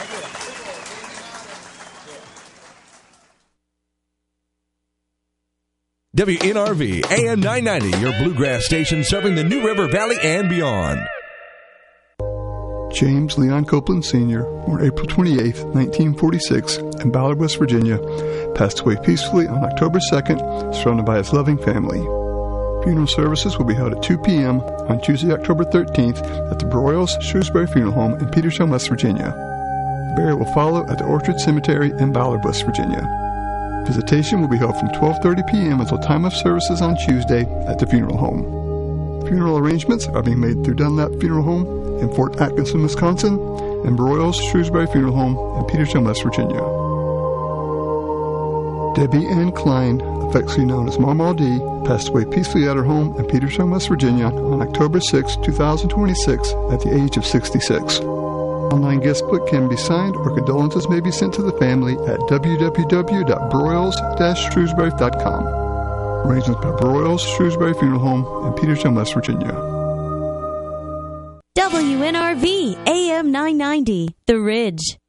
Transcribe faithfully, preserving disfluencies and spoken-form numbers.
W N R V, A M nine ninety, your bluegrass station serving the New River Valley and beyond. James Leon Copeland Senior, born April twenty-eighth, nineteen forty-six, in Ballard, West Virginia, passed away peacefully on October second, surrounded by his loving family. Funeral services will be held at two p.m. on Tuesday, October thirteenth, at the Broyles Shrewsbury Funeral Home in Petersham, West Virginia. The burial will follow at the Orchard Cemetery in Ballard, West Virginia. Visitation will be held from twelve thirty p.m. until time of services on Tuesday at the funeral home. Funeral arrangements are being made through Dunlap Funeral Home in Fort Atkinson, Wisconsin, and Broyles Shrewsbury Funeral Home in Petersham, West Virginia. Debbie Ann Klein, affectionately known as Mama D, passed away peacefully at her home in Petersham, West Virginia on October sixth, twenty twenty-six at the age of sixty-six. Online guest book can be signed or condolences may be sent to the family at w w w dot broyles dash shrewsbury dot com. Arrangements by Broyles Shrewsbury Funeral Home in Petersham, West Virginia. W N R V, A M nine ninety, The Ridge.